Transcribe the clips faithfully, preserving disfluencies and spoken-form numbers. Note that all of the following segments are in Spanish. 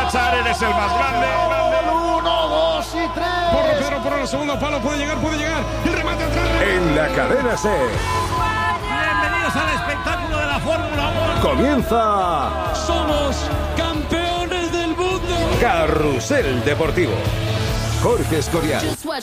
aprovechar, eres el más grande. Uno, dos y tres. Porro, Pedro, por el segundo palo, puede llegar, puede llegar. El remate atrás. En la cadena SER. Bienvenidos al espectáculo de la Fórmula uno. Comienza. Somos campeones del mundo. Carrusel Deportivo. Jorge Escorial.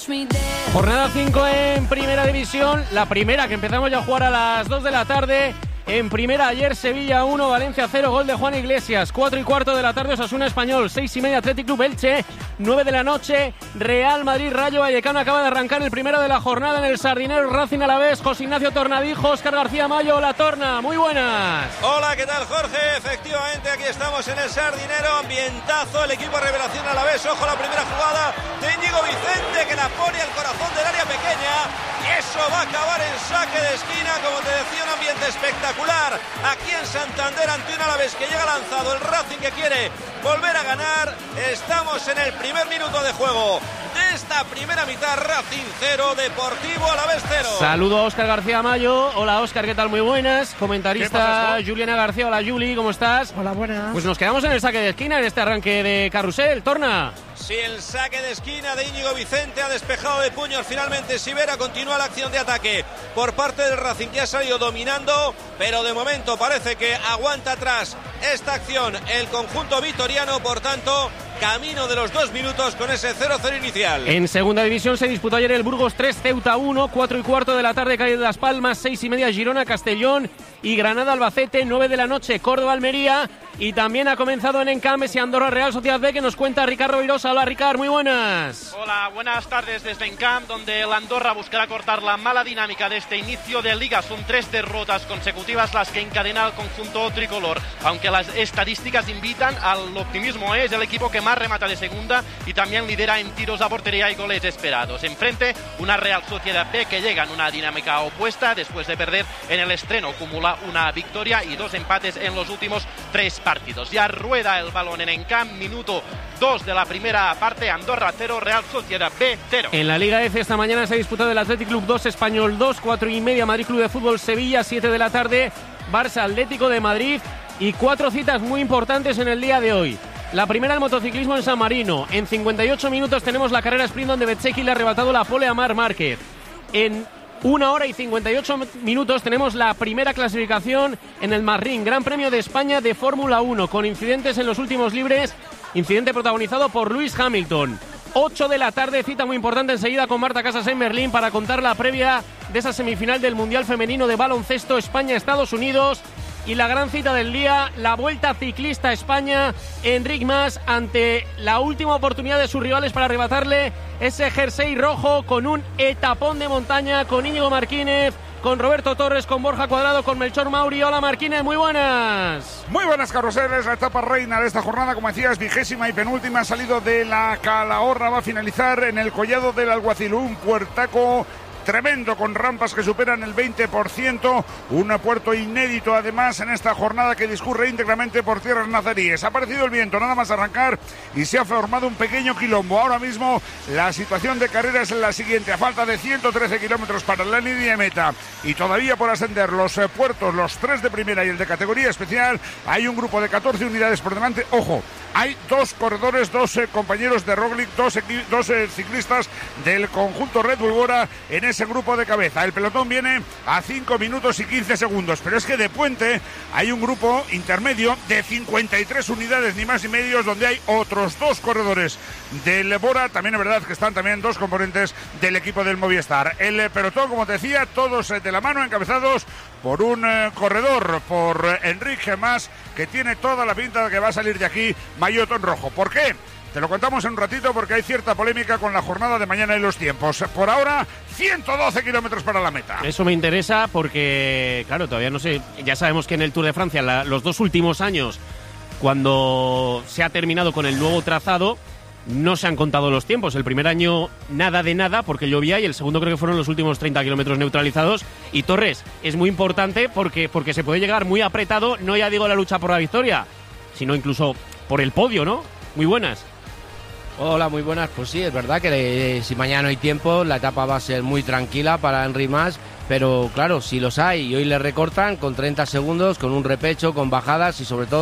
Jornada cinco en Primera División. La primera que empezamos ya a jugar a las dos de la tarde. En primera ayer Sevilla uno, Valencia cero, gol de Juan Iglesias. cuatro y cuarto de la tarde Osasuna Español, seis y media Athletic Club Elche, nueve de la noche Real Madrid Rayo Vallecano. Acaba de arrancar el primero de la jornada en el Sardinero, Racing Alavés. José Ignacio Tornadijo, Óscar García Mayo, La Torna, muy buenas. Hola, ¿qué tal, Jorge? Efectivamente, aquí estamos en el Sardinero, ambientazo, el equipo Revelación Alavés. Ojo, la primera jugada de Íñigo Vicente, que la pone al corazón del área pequeña. Eso va a acabar en saque de esquina, como te decía, un ambiente espectacular aquí en Santander ante un Alavés que llega lanzado, el Racing que quiere volver a ganar. Estamos en el primer minuto de juego de esta primera mitad. Racing cero, Deportivo Alavés cero. Saludo a Óscar García Mayo. Hola Óscar, ¿qué tal? Muy buenas. Comentarista Juliana García. Hola Juli, ¿cómo estás? Hola, buenas. Pues nos quedamos en el saque de esquina en este arranque de carrusel. Torna. Sí, el saque de esquina de Íñigo Vicente ha despejado de puños finalmente Sivera. Continúa la acción de ataque por parte del Racing, que ha salido dominando, pero de momento parece que aguanta atrás esta acción el conjunto vitoriano. Por tanto, camino de los dos minutos con ese cero cero inicial. En segunda división se disputó ayer el Burgos tres, Ceuta uno, cuatro y cuarto de la tarde Calle de las Palmas, seis y media Girona, Castellón y Granada Albacete, nueve de la noche Córdoba Almería. Y también ha comenzado en Encames y Andorra Real Sociedad B, que nos cuenta Ricardo Virosa. Hola Ricard, muy buenas. Hola, buenas tardes desde Encamp, donde el Andorra buscará cortar la mala dinámica de este inicio de liga. Son tres derrotas consecutivas las que encadena el conjunto tricolor, aunque las estadísticas invitan al optimismo. Es el equipo que más remata de segunda y también lidera en tiros a portería y goles esperados. Enfrente, una Real Sociedad B que llega en una dinámica opuesta después de perder en el estreno. Acumula una victoria y dos empates en los últimos tres partidos. Ya rueda el balón en Encamp, minuto dos de la primera parte. Andorra cero, Real Sociedad B cero. En la Liga F esta mañana se ha disputado el Athletic Club dos, Español dos, cuatro y media Madrid Club de Fútbol Sevilla, siete de la tarde Barça Atlético de Madrid. Y cuatro citas muy importantes en el día de hoy. La primera, el motociclismo en San Marino. En cincuenta y ocho minutos tenemos la carrera sprint donde Bezzecchi le ha arrebatado la pole a Marc Márquez. En una hora y cincuenta y ocho minutos tenemos la primera clasificación en el Marrín, Gran Premio de España de Fórmula uno, con incidentes en los últimos libres, incidente protagonizado por Lewis Hamilton. ocho de la tarde, cita muy importante enseguida con Marta Casas en Berlín para contar la previa de esa semifinal del Mundial Femenino de Baloncesto España-Estados Unidos. Y la gran cita del día, la Vuelta Ciclista a España, Enric Mas ante la última oportunidad de sus rivales para arrebatarle ese jersey rojo, con un etapón de montaña, con Íñigo Martínez, con Roberto Torres, con Borja Cuadrado, con Melchor Mauri. Hola Martínez, muy buenas. Muy buenas, carruseles. La etapa reina de esta jornada, como decías, vigésima y penúltima, ha salido de la Calahorra, va a finalizar en el Collado del Alguacil, un puertaco tremendo, con rampas que superan el veinte por ciento, un puerto inédito además en esta jornada que discurre íntegramente por tierras nazaríes. Ha aparecido el viento nada más arrancar y se ha formado un pequeño quilombo. Ahora mismo la situación de carrera es la siguiente: a falta de ciento trece kilómetros para la línea de meta y todavía por ascender los eh, puertos, los tres de primera y el de categoría especial, hay un grupo de catorce unidades por delante. Ojo, hay dos corredores, dos eh, compañeros de Roglic, dos, dos eh, ciclistas del conjunto Red Bull Bora en ese grupo de cabeza. El pelotón viene a cinco minutos y quince segundos, pero es que de puente hay un grupo intermedio de cincuenta y tres unidades, ni más ni medios, donde hay otros dos corredores del Bora. También es verdad que están también dos componentes del equipo del Movistar. El eh, pelotón, como te decía, todos eh, de la mano, encabezados por un eh, corredor, por eh, Enric Mas, que tiene toda la pinta de que va a salir de aquí maillot rojo. ¿Por qué? Te lo contamos en un ratito, porque hay cierta polémica con la jornada de mañana y los tiempos. Por ahora, ciento doce kilómetros para la meta. Eso me interesa porque, claro, todavía no sé. Ya sabemos que en el Tour de Francia, la, los dos últimos años, cuando se ha terminado con el nuevo trazado, no se han contado los tiempos. El primer año nada de nada porque llovía, y el segundo creo que fueron los últimos treinta kilómetros neutralizados. Y Torres, es muy importante porque, porque se puede llegar muy apretado, no ya digo la lucha por la victoria, sino incluso por el podio, ¿no? Muy buenas. Hola, muy buenas. Pues sí, es verdad que eh, si mañana no hay tiempo, la etapa va a ser muy tranquila para Enric Mas, pero claro, si los hay y hoy le recortan con treinta segundos, con un repecho, con bajadas y sobre todo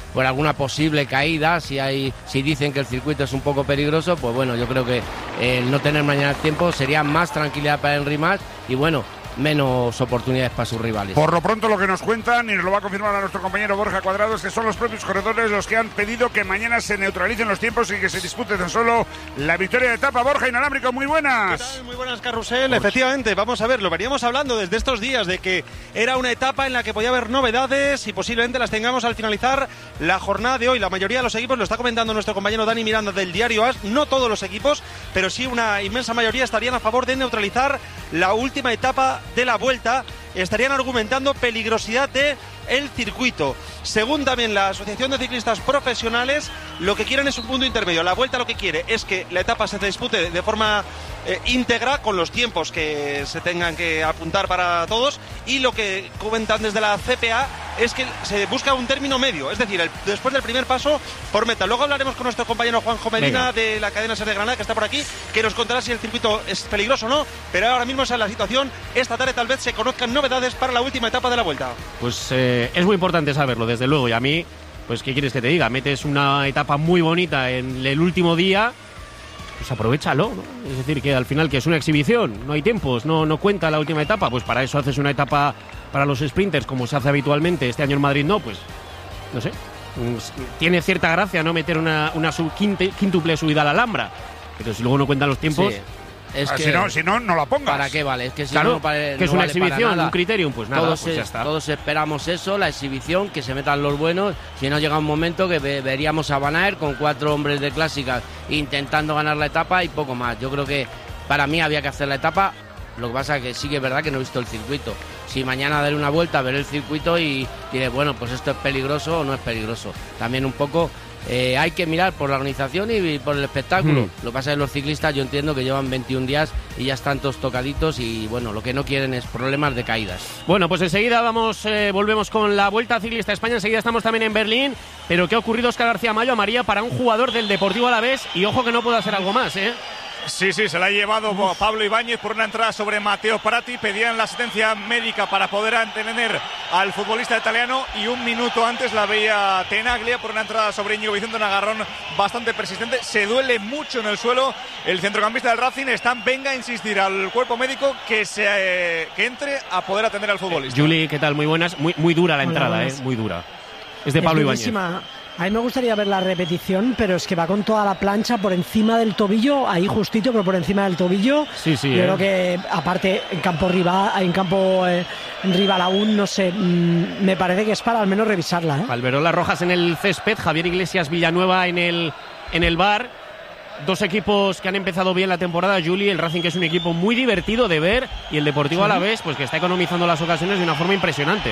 por alguna posible caída, si hay, si dicen que el circuito es un poco peligroso, pues bueno, yo creo que el no tener mañana tiempo sería más tranquilidad para Henry Mas y bueno, menos oportunidades para sus rivales. Por lo pronto lo que nos cuentan, y nos lo va a confirmar a nuestro compañero Borja Cuadrado, es que son los propios corredores los que han pedido que mañana se neutralicen los tiempos y que se dispute tan solo la victoria de etapa. Borja Inalámbrico, muy buenas. ¿Qué tal? Muy buenas, Carrusel. Efectivamente, vamos a ver, lo veníamos hablando desde estos días de que era una etapa en la que podía haber novedades y posiblemente las tengamos al finalizar la jornada de hoy. La mayoría de los equipos, lo está comentando nuestro compañero Dani Miranda del diario A S, no todos los equipos, pero sí una inmensa mayoría estarían a favor de neutralizar la última etapa de la Vuelta. Estarían argumentando peligrosidad de el circuito. Según también la Asociación de Ciclistas Profesionales, lo que quieren es un punto intermedio. La Vuelta lo que quiere es que la etapa se dispute de forma eh, íntegra, con los tiempos que se tengan que apuntar para todos, y lo que comentan desde la C P A es que se busca un término medio, es decir, el, después del primer paso por meta. Luego hablaremos con nuestro compañero Juanjo Medina Venga. de la cadena Ser de Granada, que está por aquí, que nos contará si el circuito es peligroso o no, pero ahora mismo esa es la situación. Esta tarde tal vez se conozcan novedades para la última etapa de la Vuelta. Pues eh, es muy importante saberlo, desde luego, y a mí, pues ¿qué quieres que te diga? Metes una etapa muy bonita en el último día, pues aprovéchalo, ¿no? Es decir, que al final que es una exhibición, no hay tiempos, no, no cuenta la última etapa, pues para eso haces una etapa para los sprinters como se hace habitualmente. Este año en Madrid no, pues no sé, tiene cierta gracia no meter una, una sub quinte, quíntuple subida a la Alhambra, pero si luego no cuentan los tiempos... Sí. Es ah, que, si, no, si no, no la pongas. ¿Para qué vale? Es que si claro, no, para, que es no una vale exhibición, un criterium, pues nada, todos, pues ya está. Todos esperamos eso, la exhibición, que se metan los buenos. Si no, llega un momento que ve, veríamos a Van Aert con cuatro hombres de clásicas intentando ganar la etapa y poco más. Yo creo que para mí había que hacer la etapa. Lo que pasa es que sí que es verdad que no he visto el circuito. Si mañana daré una vuelta, veré el circuito y diré, bueno, pues esto es peligroso o no es peligroso. También un poco... Eh, hay que mirar por la organización y por el espectáculo. Mm. Lo que pasa es que los ciclistas, yo entiendo que llevan veintiún días y ya están todos tocaditos y bueno, lo que no quieren es problemas de caídas. Bueno, pues enseguida vamos, eh, volvemos con la Vuelta Ciclista a España. Enseguida estamos también en Berlín. Pero ¿qué ha ocurrido, Óscar García Mayo, a María, para un jugador del Deportivo Alavés? Y ojo que no puede hacer algo más, ¿eh? Sí, sí, se la ha llevado Uf. Pablo Ibáñez por una entrada sobre Matteo Prati. Pedían la asistencia médica para poder antener al futbolista italiano y un minuto antes la veía Tenaglia por una entrada sobre Íñigo Vicente, un agarrón bastante persistente. Se duele mucho en el suelo el centrocampista del Racing. Están, venga a insistir al cuerpo médico que se eh, que entre a poder atender al futbolista. Juli, ¿qué tal? Muy buenas. Muy, muy dura la Hola, entrada, eh, muy dura. Es de Pablo Ibáñez. A mí me gustaría ver la repetición, pero es que va con toda la plancha por encima del tobillo, ahí justito, pero por encima del tobillo. Sí, sí. Yo eh. creo que, aparte, en campo rival, en campo eh, rival aún, no sé, mmm, me parece que es para al menos revisarla. ¿eh? Alberola Rojas en el césped, Javier Iglesias Villanueva en el, en el bar. Dos equipos que han empezado bien la temporada, Juli, el Racing, que es un equipo muy divertido de ver, y el Deportivo sí. Alavés, pues que está economizando las ocasiones de una forma impresionante.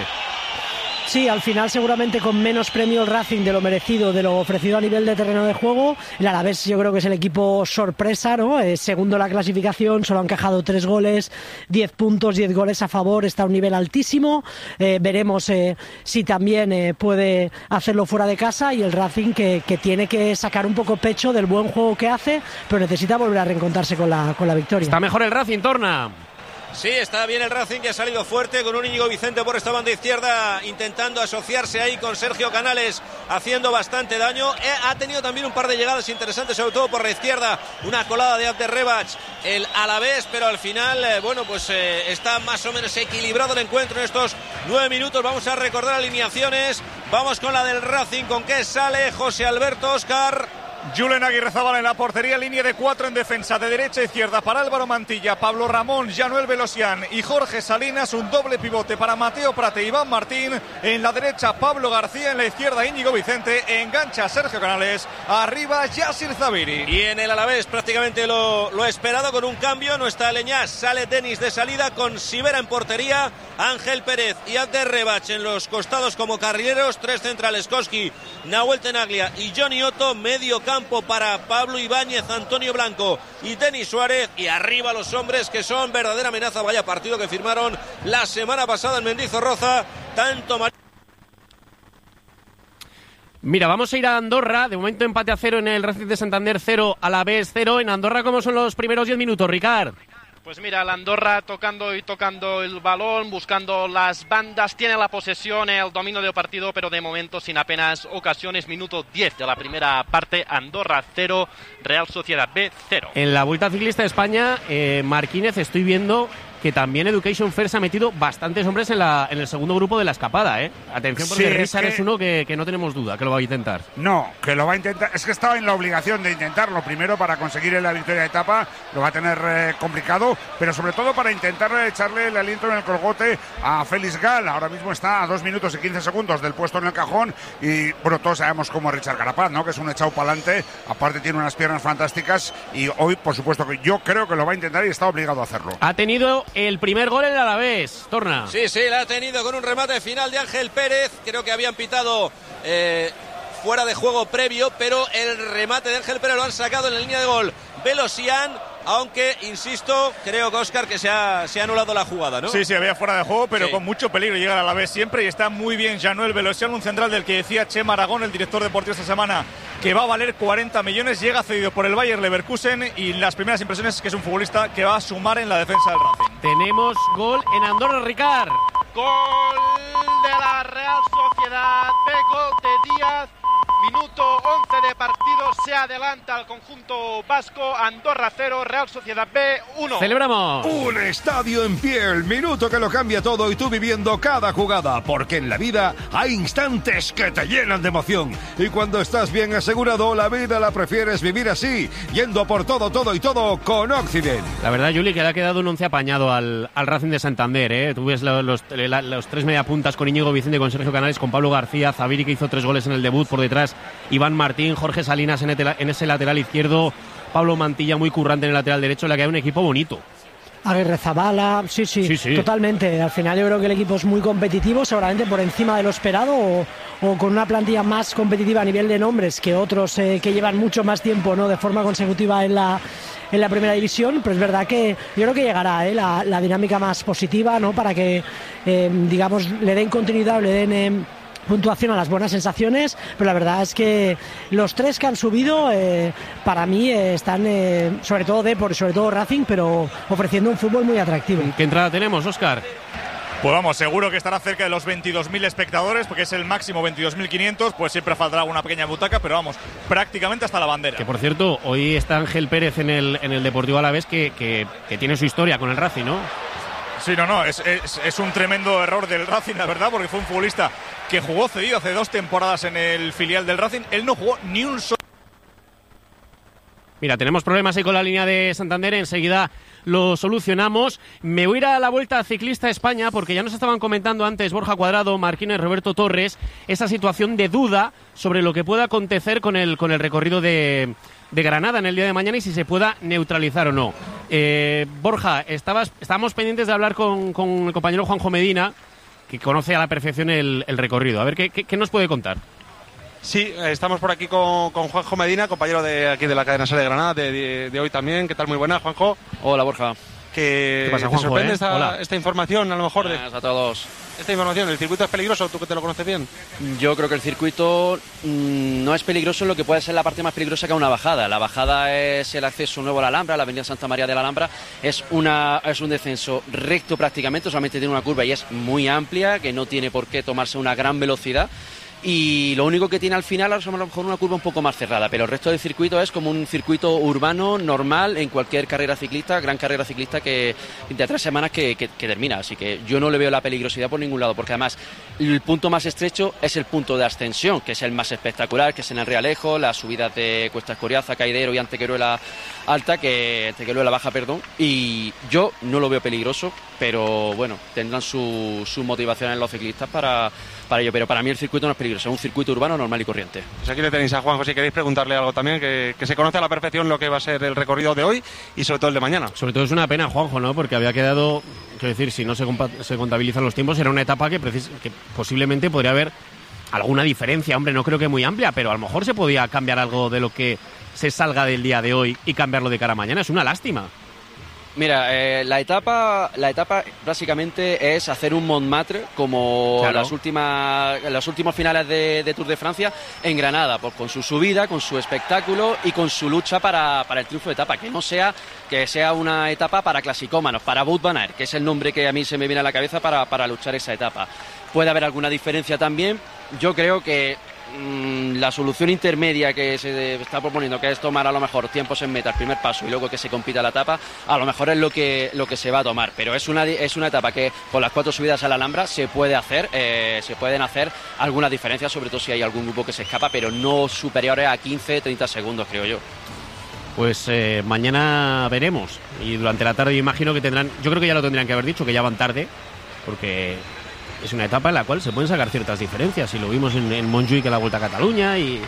Sí, al final seguramente con menos premio el Racing de lo merecido, de lo ofrecido a nivel de terreno de juego. El Alavés yo creo que es el equipo sorpresa, ¿no? Eh, segundo en la clasificación, solo han encajado tres goles, diez puntos, diez goles a favor, está a un nivel altísimo. Eh, veremos eh, si también eh, puede hacerlo fuera de casa, y el Racing que, que tiene que sacar un poco pecho del buen juego que hace, pero necesita volver a reencontrarse con la, con la victoria. Está mejor el Racing, Torna. Sí, está bien el Racing, que ha salido fuerte con un Íñigo Vicente por esta banda izquierda, intentando asociarse ahí con Sergio Canales, haciendo bastante daño. Eh, ha tenido también un par de llegadas interesantes, sobre todo por la izquierda, una colada de Abder Rebach, el Alavés, pero al final, eh, bueno, pues eh, está más o menos equilibrado el encuentro en estos nueve minutos. Vamos a recordar alineaciones, vamos con la del Racing, con qué sale José Alberto, Óscar. Julen Aguirrezabal en la portería, línea de cuatro en defensa, de derecha a izquierda para Álvaro Mantilla, Pablo Ramón, Januel Velosian y Jorge Salinas, un doble pivote para Mateo Prate y Iván Martín, en la derecha Pablo García, en la izquierda Íñigo Vicente, engancha Sergio Canales, arriba Yasir Zabiri. Y en el Alavés prácticamente lo, lo esperado, con un cambio, no está Leñás, sale Denis de salida con Sivera en portería, Ángel Pérez y Abder Rebach en los costados como carrileros, tres centrales, Koski, Nahuel Tenaglia y Johnny Otto, medio campo para Pablo Ibáñez, Antonio Blanco y Denis Suárez, y arriba los hombres que son verdadera amenaza. Vaya partido que firmaron la semana pasada en Mendizorroza, tanto Mar... Mira, vamos a ir a Andorra. De momento empate a cero en el Racing de Santander, cero, Alavés cero. En Andorra, ¿cómo son los primeros diez minutos, Ricard? Pues mira, la Andorra tocando y tocando el balón, buscando las bandas, tiene la posesión, el dominio del partido, pero de momento sin apenas ocasiones. Minuto diez de la primera parte, Andorra cero, Real Sociedad B cero. En la Vuelta Ciclista de España, eh, Marquínez, estoy viendo que también Education First ha metido bastantes hombres en, la, en el segundo grupo de la escapada, ¿eh? Atención, porque sí, Richard es, que... es uno que, que no tenemos duda, que lo va a intentar. No, que lo va a intentar. Es que estaba en la obligación de intentarlo. Primero, para conseguir la victoria de etapa, lo va a tener eh, complicado, pero sobre todo para intentar echarle el aliento en el colgote a Félix Gal. Ahora mismo está a dos minutos y quince segundos del puesto en el cajón y, bueno, todos sabemos cómo es Richard Carapaz, ¿no? Que es un echado para adelante, aparte tiene unas piernas fantásticas y hoy, por supuesto, que yo creo que lo va a intentar y está obligado a hacerlo. Ha tenido el primer gol en el Alavés, Torna. Sí, sí, la ha tenido con un remate final de Ángel Pérez. Creo que habían pitado eh, fuera de juego previo, pero el remate de Ángel Pérez lo han sacado en la línea de gol Velosian, aunque, insisto, creo que Óscar que se ha, se ha anulado la jugada, ¿no? Sí, sí, había fuera de juego, pero sí, con mucho peligro llegar a la vez siempre, y está muy bien Januel Velosian, un central del que decía Chema Aragón, el director deportivo esta semana, que va a valer cuarenta millones, llega cedido por el Bayer Leverkusen, y las primeras impresiones es que es un futbolista que va a sumar en la defensa del Racing. Tenemos gol en Andorra, Ricard. Gol de la Real Sociedad, de gol de Díaz. Minuto once de partido, se adelanta al conjunto vasco. Andorra cero, Real Sociedad B uno. ¡Celebramos! Un estadio en pie, el minuto que lo cambia todo y tú viviendo cada jugada, porque en la vida hay instantes que te llenan de emoción. Y cuando estás bien asegurado, la vida la prefieres vivir así, yendo por todo, todo y todo con Occident. La verdad, Juli, que le ha quedado un once apañado al, al Racing de Santander, ¿eh? Tú ves los, los, los tres mediapuntas con Íñigo Vicente, con Sergio Canales, con Pablo García, Zaviri, que hizo tres goles en el debut, por detrás Iván Martín, Jorge Salinas en, el, en ese lateral izquierdo, Pablo Mantilla muy currante en el lateral derecho, le ha quedado un equipo bonito. Aguirre Zabala, sí, sí, sí, sí, totalmente. Al final yo creo que el equipo es muy competitivo, seguramente por encima de lo esperado o, o con una plantilla más competitiva a nivel de nombres que otros eh, que llevan mucho más tiempo, ¿no?, de forma consecutiva en la en la primera división, pero es verdad que yo creo que llegará ¿eh? la, la dinámica más positiva, ¿no?, para que eh, digamos le den continuidad, le den eh, puntuación a las buenas sensaciones, pero la verdad es que los tres que han subido eh, para mí eh, están eh, sobre todo Depor y sobre todo Racing, pero ofreciendo un fútbol muy atractivo. ¿Qué entrada tenemos, Óscar? Pues vamos, seguro que estará cerca de los veintidós mil espectadores, porque es el máximo veintidós mil quinientos, pues siempre faltará una pequeña butaca, pero vamos, prácticamente hasta la bandera. Que por cierto, hoy está Ángel Pérez en el, en el Deportivo Alavés, que, que, que tiene su historia con el Racing, ¿no? Sí, no, no, es, es, es un tremendo error del Racing, la verdad, porque fue un futbolista que jugó cedido hace dos temporadas en el filial del Racing. Él no jugó ni un solo... Mira, tenemos problemas ahí con la línea de Santander, enseguida lo solucionamos. Me voy a ir a la Vuelta Ciclista España, porque ya nos estaban comentando antes Borja Cuadrado, Marquínez, Roberto Torres, esa situación de duda sobre lo que pueda acontecer con el, con el recorrido de... de Granada en el día de mañana y si se pueda neutralizar o no. Eh, Borja, estabas, estábamos pendientes de hablar con, con el compañero Juanjo Medina, que conoce a la perfección el, el recorrido. A ver, ¿qué, qué, qué nos puede contar? Sí, estamos por aquí con, con Juanjo Medina, compañero de aquí de la cadena SER de Granada, de, de, de hoy también. ¿Qué tal? Muy buena, Juanjo. Hola, Borja. Que ¿Qué pasa, Juanjo, ¿Te sorprende eh? esta, esta información, a lo mejor? Buenas a todos. Esta información, ¿el circuito es peligroso? ¿Tú que te lo conoces bien? Yo creo que el circuito mmm, no es peligroso en lo que puede ser la parte más peligrosa que una bajada. La bajada es el acceso nuevo a la Alhambra, la avenida Santa María de la Alhambra. Es, una, es un descenso recto prácticamente, solamente tiene una curva y es muy amplia, que no tiene por qué tomarse una gran velocidad. Y lo único que tiene al final es a lo mejor una curva un poco más cerrada, pero el resto del circuito es como un circuito urbano normal en cualquier carrera ciclista, gran carrera ciclista que de tres semanas que, que, que termina, así que yo no le veo la peligrosidad por ningún lado, porque además el punto más estrecho es el punto de ascensión, que es el más espectacular, que es en el Realejo, las subidas de Cuesta Escoriaza, Caidero y Antequeruela Alta, que Antequeruela Baja, perdón, y yo no lo veo peligroso, pero bueno, tendrán su, su motivación en los ciclistas para, para ello, pero para mí el circuito no es peligroso, es un circuito urbano normal y corriente. Pues aquí le tenéis a Juanjo si queréis preguntarle algo también, que, que se conoce a la perfección lo que va a ser el recorrido de hoy y sobre todo el de mañana. Sobre todo es una pena, Juanjo, ¿no? Porque había quedado, quiero decir, si no se, se contabilizan los tiempos, era una etapa que, precis que posiblemente podría haber alguna diferencia, hombre, no creo que muy amplia, pero a lo mejor se podía cambiar algo de lo que se salga del día de hoy y cambiarlo de cara a mañana. Es una lástima. Mira, eh, la etapa la etapa básicamente es hacer un Montmartre como Claro. las últimas los últimos finales de, de Tour de Francia en Granada, pues con su subida, con su espectáculo y con su lucha para, para el triunfo de etapa, que no sea que sea una etapa para clasicómanos, para Wout van Aert, que es el nombre que a mí se me viene a la cabeza para, para luchar esa etapa. Puede haber alguna diferencia también. Yo creo que la solución intermedia que se está proponiendo, que es tomar a lo mejor tiempos en meta, el primer paso y luego que se compita la etapa, a lo mejor es lo que lo que se va a tomar, pero es una es una etapa que con las cuatro subidas a la Alhambra se puede hacer, eh, se pueden hacer algunas diferencias, sobre todo si hay algún grupo que se escapa, pero no superiores a quince treinta segundos, creo yo. Pues eh, mañana veremos, y durante la tarde yo imagino que tendrán, yo creo que ya lo tendrían que haber dicho, que ya van tarde, porque es una etapa en la cual se pueden sacar ciertas diferencias, y lo vimos en, en Montjuïc, en la Vuelta a Cataluña y,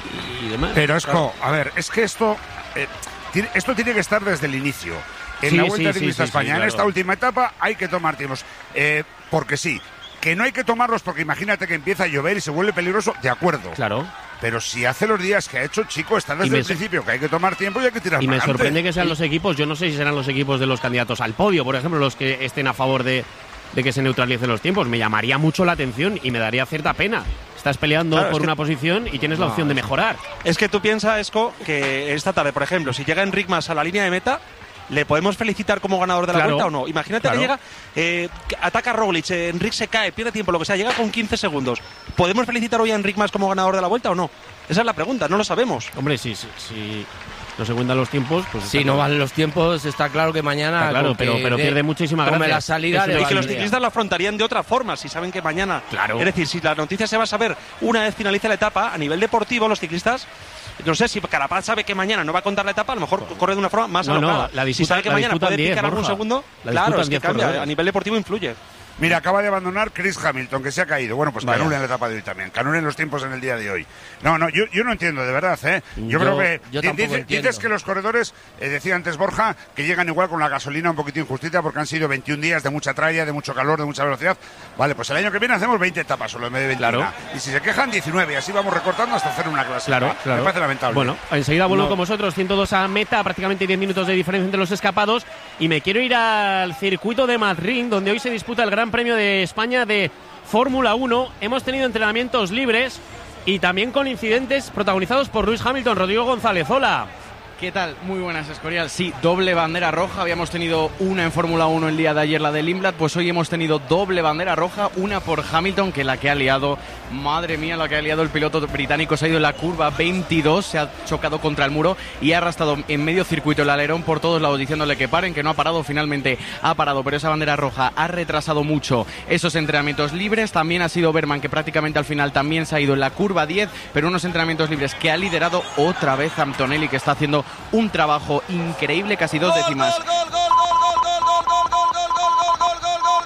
y demás. Pero es claro. a ver, es que esto eh, tiene, esto tiene que estar desde el inicio. En Sí, la Vuelta sí, Ciclista sí, sí, España, sí, en claro. esta última etapa hay que tomar tiempos, eh, porque sí, que no hay que tomarlos porque imagínate que empieza a llover y se vuelve peligroso, de acuerdo. Claro. Pero si hace los días que ha hecho, chico, está Y desde me el so- principio que hay que tomar tiempo y hay que tirar Y me para adelante. sorprende que sean los equipos, yo no sé si serán los equipos de los candidatos al podio, por ejemplo, los que estén a favor de, de que se neutralicen los tiempos. Me llamaría mucho la atención y me daría cierta pena. Estás peleando Claro, por es que- una posición y tienes la No, opción de es- mejorar. Es que tú piensas, Esco, que esta tarde, por ejemplo, si llega Enric Mas a la línea de meta, ¿le podemos felicitar como ganador de la Claro, vuelta o no? Imagínate claro. que llega, eh, que ataca a Roglic, eh, Enric se cae, pierde tiempo, lo que sea, llega con quince segundos. ¿Podemos felicitar hoy a Enric Mas como ganador de la vuelta o no? Esa es la pregunta, no lo sabemos. Hombre, sí, sí, sí. No se cuentan los tiempos, pues Si está no claro. valen los tiempos, está claro que mañana. Está claro, con pero- que pero de- pierde muchísima tome gracia. la salida Eso le le Y va que a los valdría. ciclistas lo afrontarían de otra forma, si saben que mañana. Claro. Es decir, si la noticia se va a saber una vez finalice la etapa, a nivel deportivo, los ciclistas. No sé, si Carapaz sabe que mañana no va a contar la etapa, a lo mejor corre de una forma más No, no, alocada. la si disputa- sabe que la mañana disputan puede diez, picar algún Borja. segundo, La claro, disputan es que diez cambia, corredores. a nivel deportivo influye. Mira, acaba de abandonar Chris Hamilton, que se ha caído. Bueno, pues Vaya. Canure en la etapa de hoy también. Canure en los tiempos en el día de hoy. No, no, yo, yo no entiendo, de verdad, ¿eh? Yo, Yo- creo que yo di- tampoco dice- entiendo. dices que los corredores, eh, decía antes Borja, que llegan igual con la gasolina un poquito injustita porque han sido veintiún días de mucha tralla, de mucho calor, de mucha velocidad. Vale, pues el año que viene hacemos veinte etapas solo en vez de veintiuno. Claro. Y si se quejan, diecinueve. Así vamos recortando hasta hacer una clase. Claro, claro. Me parece lamentable. Bueno, enseguida vuelvo No. con vosotros, ciento dos a meta, prácticamente diez minutos de diferencia entre los escapados, y me quiero ir al circuito de Madrid, donde hoy se disputa el Gran Premio de España de Fórmula uno. Hemos tenido entrenamientos libres y también con incidentes protagonizados por Lewis Hamilton. Rodrigo González, hola. ¿Qué tal? Muy buenas, Escorial. Sí, doble bandera roja. Habíamos tenido una en Fórmula uno el día de ayer, la de Limblad. Pues hoy hemos tenido doble bandera roja. Una por Hamilton, que la que ha liado, madre mía, la que ha liado el piloto británico. Se ha ido en la curva veintidós, se ha chocado contra el muro y ha arrastrado en medio circuito el alerón por todos lados, diciéndole que paren, que no ha parado. Finalmente ha parado, pero esa bandera roja ha retrasado mucho esos entrenamientos libres. También ha sido Berman, que prácticamente al final también se ha ido en la curva diez, pero unos entrenamientos libres que ha liderado otra vez Antonelli, que está haciendo un trabajo increíble, casi dos décimas. Gol, gol, gol, gol, gol, gol, gol, gol, gol, gol, gol, gol, gol, gol,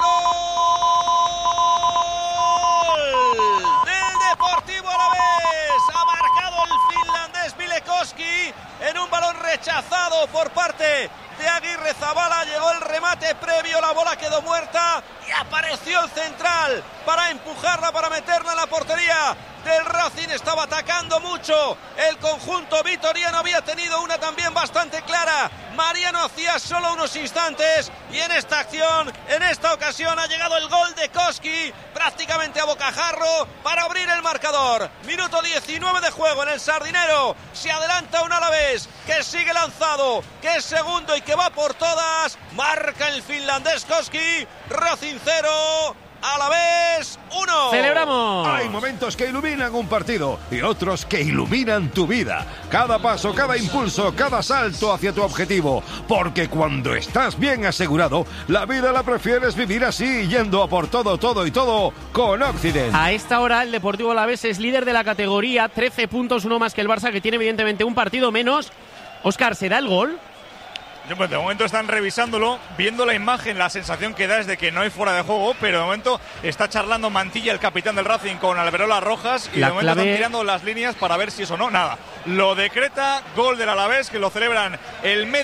gol del Deportivo Alavés. Ha marcado el finlandés Vilekoski en un balón rechazado por parte de Aguirre Zabala. Llegó el remate previo, la bola quedó muerta y apareció el central para empujarla, para meterla en la portería del Racing. Estaba atacando mucho el conjunto vitoriano, había tenido una también bastante clara Mariano hacía solo unos instantes, y en esta acción, en esta ocasión ha llegado el gol de Koski prácticamente a bocajarro para abrir el marcador. Minuto diecinueve de juego en el Sardinero. Se adelanta un Alavés que sigue lanzado, que es segundo y que va por todas. Marca el finlandés Koski. Racing cero, Alavés uno. ¡Celebramos! Hay momentos que iluminan un partido y otros que iluminan tu vida. Cada paso, cada impulso, cada salto hacia tu objetivo. Porque cuando estás bien asegurado, la vida la prefieres vivir así, yendo a por todo, todo y todo con Occident. A esta hora el Deportivo Alavés es líder de la categoría, trece puntos, uno más que el Barça, que tiene evidentemente un partido menos. Óscar, ¿será el gol? Pues de momento están revisándolo, viendo la imagen, la sensación que da es de que no hay fuera de juego, pero de momento está charlando Mantilla, el capitán del Racing, con Alberola Rojas, y La de momento clave- están tirando las líneas para ver si eso no, nada. Lo decreta, gol del Alavés, que lo celebran el medio.